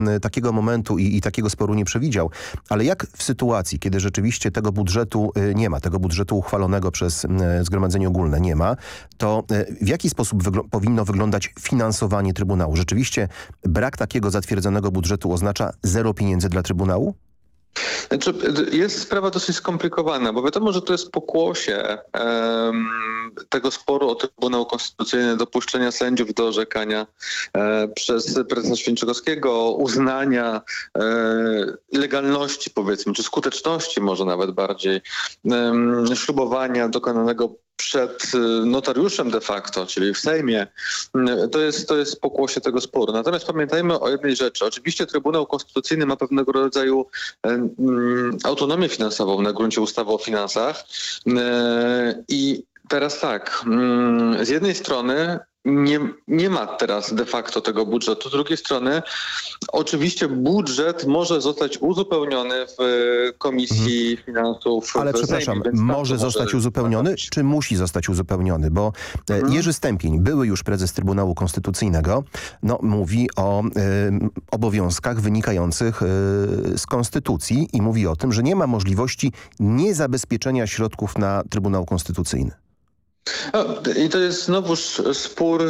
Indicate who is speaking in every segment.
Speaker 1: takiego momentu i takiego sporu nie przewidział. Ale jak w sytuacji, kiedy rzeczywiście tego budżetu nie ma, tego budżetu uchwalonego przez Zgromadzenie Ogólne nie ma, to w jaki sposób powinno wyglądać finansowanie Trybunału? Rzeczywiście brak takiego zatwierdzonego budżetu oznacza zero pieniędzy dla Trybunału?
Speaker 2: Znaczy, jest sprawa dosyć skomplikowana, bo wiadomo, że to jest pokłosie tego sporu o Trybunał Konstytucyjny, dopuszczenia sędziów do orzekania przez prezesa Święczykowskiego, uznania legalności, powiedzmy, czy skuteczności może nawet bardziej, ślubowania dokonanego przed notariuszem de facto, czyli w Sejmie. To jest pokłosie tego sporu. Natomiast pamiętajmy o jednej rzeczy. Oczywiście Trybunał Konstytucyjny ma pewnego rodzaju autonomię finansową na gruncie ustawy o finansach. I teraz tak, z jednej strony nie ma teraz de facto tego budżetu. Z drugiej strony oczywiście budżet może zostać uzupełniony w Komisji Finansów.
Speaker 1: Ale przepraszam, może zostać uzupełniony, czy musi zostać uzupełniony? Bo Jerzy Stępień, były już prezes Trybunału Konstytucyjnego, mówi o obowiązkach wynikających z Konstytucji i mówi o tym, że nie ma możliwości niezabezpieczenia środków na Trybunał Konstytucyjny.
Speaker 2: I to jest znowuż spór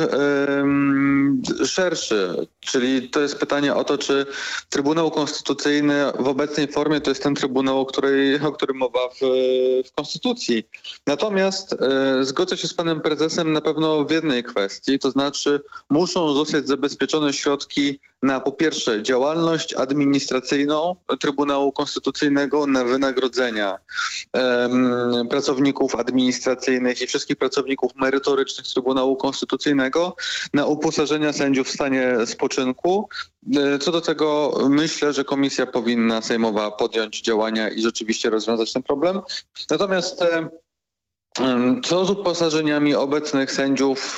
Speaker 2: szerszy, czyli to jest pytanie o to, czy Trybunał Konstytucyjny w obecnej formie to jest ten Trybunał, o którym mowa w Konstytucji. Natomiast zgodzę się z panem prezesem na pewno w jednej kwestii, to znaczy muszą zostać zabezpieczone środki na po pierwsze działalność administracyjną Trybunału Konstytucyjnego, na wynagrodzenia pracowników administracyjnych i wszystkich pracowników merytorycznych Trybunału Konstytucyjnego, na uposażenia sędziów w stanie spoczynku. Co do tego myślę, że komisja powinna sejmowa podjąć działania i rzeczywiście rozwiązać ten problem. Natomiast co z uposażeniami obecnych sędziów?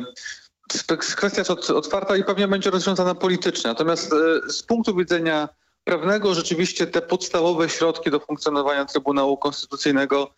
Speaker 2: Kwestia jest otwarta i pewnie będzie rozwiązana politycznie. Natomiast z punktu widzenia prawnego rzeczywiście te podstawowe środki do funkcjonowania Trybunału Konstytucyjnego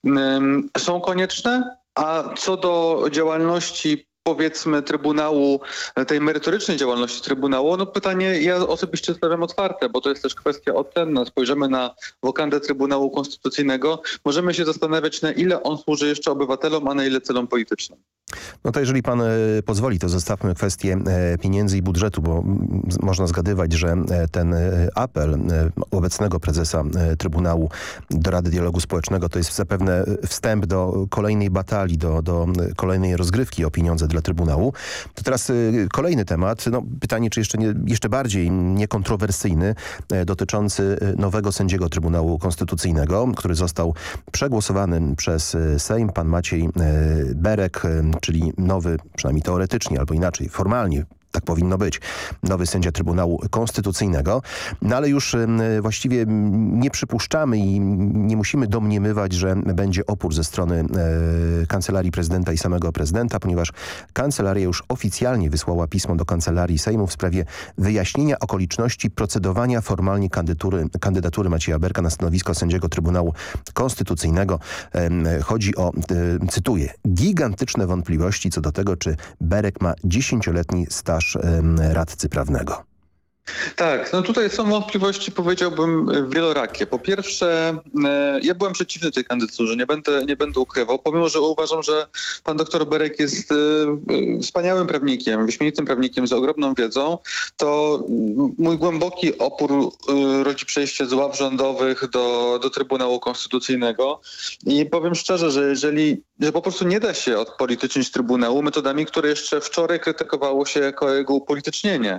Speaker 2: są konieczne, a co do działalności powiedzmy Trybunału, tej merytorycznej działalności Trybunału, pytanie ja osobiście stawiam otwarte, bo to jest też kwestia ocenna. Spojrzymy na wokandę Trybunału Konstytucyjnego, możemy się zastanawiać, na ile on służy jeszcze obywatelom, a na ile celom politycznym.
Speaker 1: To jeżeli pan pozwoli, to zostawmy kwestię pieniędzy i budżetu, bo można zgadywać, że ten apel obecnego prezesa Trybunału do Rady Dialogu Społecznego to jest zapewne wstęp do kolejnej batalii, do kolejnej rozgrywki o pieniądze dla Trybunału. To teraz kolejny temat, pytanie czy jeszcze bardziej niekontrowersyjny, dotyczący nowego sędziego Trybunału Konstytucyjnego, który został przegłosowany przez Sejm, pan Maciej Berek, czyli nowy, przynajmniej teoretycznie albo inaczej, formalnie, tak powinno być, nowy sędzia Trybunału Konstytucyjnego. Ale już właściwie nie przypuszczamy i nie musimy domniemywać, że będzie opór ze strony Kancelarii Prezydenta i samego prezydenta, ponieważ kancelaria już oficjalnie wysłała pismo do Kancelarii Sejmu w sprawie wyjaśnienia okoliczności procedowania formalnie kandydatury Macieja Berka na stanowisko sędziego Trybunału Konstytucyjnego. Chodzi o, cytuję, gigantyczne wątpliwości co do tego, czy Berek ma 10-letni staż radcy prawnego.
Speaker 2: Tak, tutaj są wątpliwości, powiedziałbym, wielorakie. Po pierwsze, ja byłem przeciwny tej kandydaturze, nie będę ukrywał, pomimo że uważam, że pan doktor Berek jest wspaniałym prawnikiem, wyśmienitym prawnikiem z ogromną wiedzą, to mój głęboki opór rodzi przejście z ław rządowych do Trybunału Konstytucyjnego i powiem szczerze, że po prostu nie da się odpolitycznić Trybunału metodami, które jeszcze wczoraj krytykowało się jako jego upolitycznienie.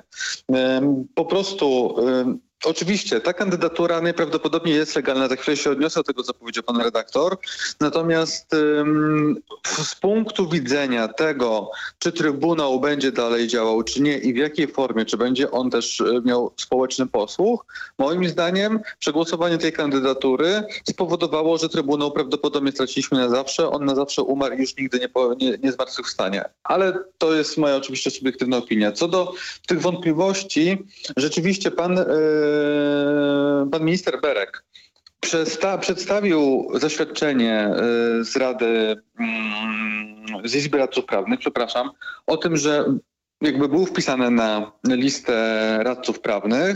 Speaker 2: Po prostu oczywiście ta kandydatura najprawdopodobniej jest legalna, za chwilę się odniosę do tego, co powiedział pan redaktor. Natomiast z punktu widzenia tego, czy Trybunał będzie dalej działał, czy nie i w jakiej formie, czy będzie on też miał społeczny posłuch, moim zdaniem przegłosowanie tej kandydatury spowodowało, że Trybunał prawdopodobnie straciliśmy na zawsze. On na zawsze umarł i już nigdy nie zmartwychwstanie. Ale to jest moja oczywiście subiektywna opinia. Co do tych wątpliwości, rzeczywiście pan minister Berek przedstawił zaświadczenie z Izby Radców Prawnych, o tym, że jakby był wpisany na listę radców prawnych,